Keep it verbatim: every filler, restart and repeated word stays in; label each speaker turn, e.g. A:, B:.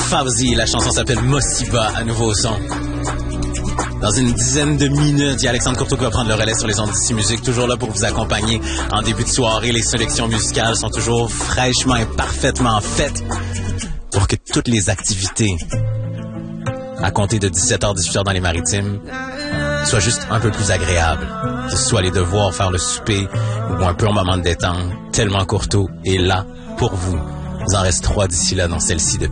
A: Fauzi, la chanson s'appelle Mosiba, à nouveau son. Dans une dizaine de minutes, il y a Alexandre Courteau qui va prendre le relais sur les ondes d'ici musique, toujours là pour vous accompagner en début de soirée. Les sélections musicales sont toujours fraîchement et parfaitement faites pour que toutes les activités à compter de dix-sept heures dix-huit heures dans les maritimes soient juste un peu plus agréables. Que ce soit les devoirs, faire le souper ou un peu un moment de détente, tellement Courteau est là pour vous. Il vous en reste trois d'ici là dans celle-ci de